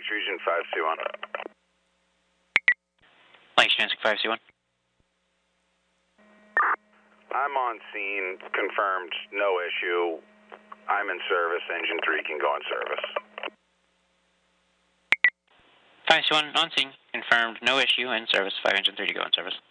Extrusion 521. Lancaster Transit 521. I'm on scene, confirmed, no issue. I'm in service, engine 3 can go in service. 521 on scene, confirmed, no issue, in service, 5 engine 3 to go in service.